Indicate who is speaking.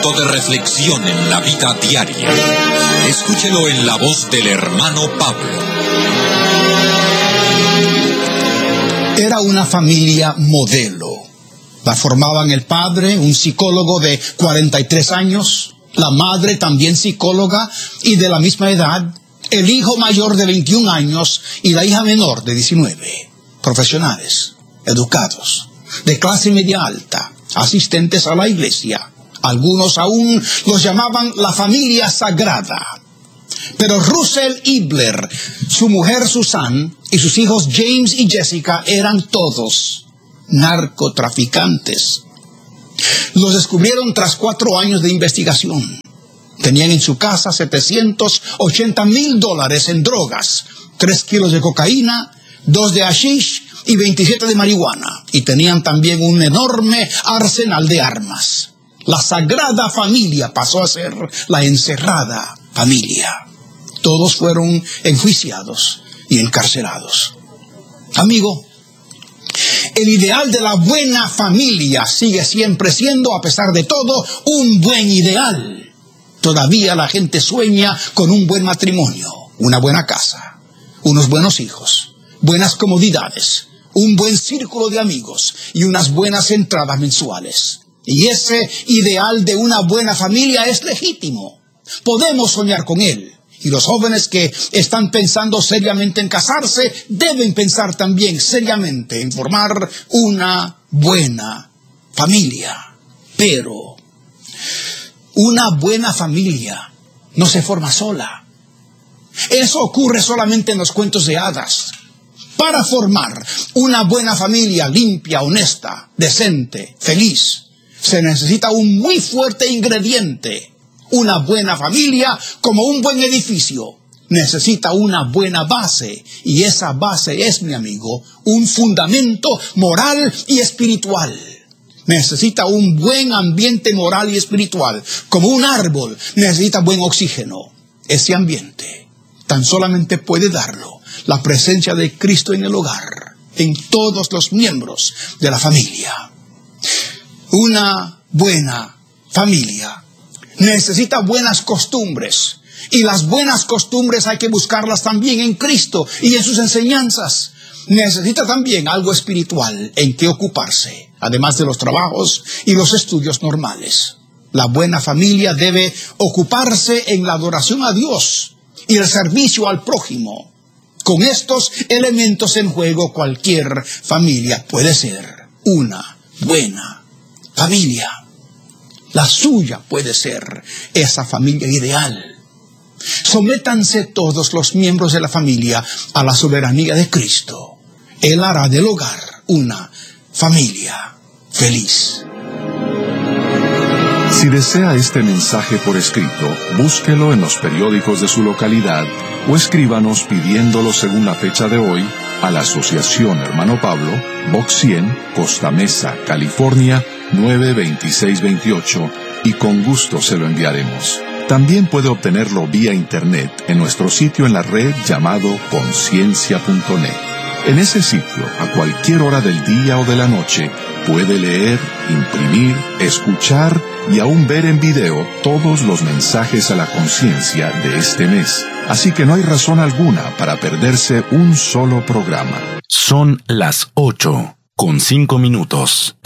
Speaker 1: Momento de reflexión en la vida diaria. Escúchelo en la voz del hermano Pablo.
Speaker 2: Era una familia modelo. La formaban el padre, un psicólogo de 43 años, la madre también psicóloga y de la misma edad, el hijo mayor de 21 años y la hija menor de 19. Profesionales, educados, de clase media alta, asistentes a la iglesia. Algunos aún los llamaban la familia sagrada. Pero Russell Ibler, su mujer Susan y sus hijos James y Jessica eran todos narcotraficantes. Los descubrieron tras 4 años de investigación. Tenían en su casa $780,000 en drogas, 3 kilos de cocaína, 2 de hashish y 27 de marihuana. Y tenían también un enorme arsenal de armas. La Sagrada Familia pasó a ser la Encerrada Familia. Todos fueron enjuiciados y encarcelados. Amigo, el ideal de la buena familia sigue siempre siendo, a pesar de todo, un buen ideal. Todavía la gente sueña con un buen matrimonio, una buena casa, unos buenos hijos, buenas comodidades, un buen círculo de amigos y unas buenas entradas mensuales. Y ese ideal de una buena familia es legítimo. Podemos soñar con él. Y los jóvenes que están pensando seriamente en casarse deben pensar también seriamente en formar una buena familia. Pero una buena familia no se forma sola. Eso ocurre solamente en los cuentos de hadas. Para formar una buena familia limpia, honesta, decente, feliz, se necesita un muy fuerte ingrediente. Una buena familia, como un buen edificio, necesita una buena base. Y esa base es, mi amigo, un fundamento moral y espiritual. Necesita un buen ambiente moral y espiritual. Como un árbol necesita buen oxígeno. Ese ambiente tan solamente puede darlo la presencia de Cristo en el hogar, en todos los miembros de la familia. Una buena familia necesita buenas costumbres, y las buenas costumbres hay que buscarlas también en Cristo y en sus enseñanzas. Necesita también algo espiritual en que ocuparse, además de los trabajos y los estudios normales. La buena familia debe ocuparse en la adoración a Dios y el servicio al prójimo. Con estos elementos en juego, cualquier familia puede ser una buena familia. La suya puede ser esa familia ideal. Sométanse todos los miembros de la familia a la soberanía de Cristo. Él hará del hogar una familia feliz.
Speaker 3: Si desea este mensaje por escrito, búsquelo en los periódicos de su localidad o escríbanos pidiéndolo según la fecha de hoy a la Asociación Hermano Pablo, Box 100, Costa Mesa, California, 92628, y con gusto se lo enviaremos. También puede obtenerlo vía internet en nuestro sitio en la red llamado conciencia.net. En ese sitio, a cualquier hora del día o de la noche, puede leer, imprimir, escuchar y aún ver en video todos los mensajes a la conciencia de este mes. Así que no hay razón alguna para perderse un solo programa.
Speaker 4: Son las 8:05.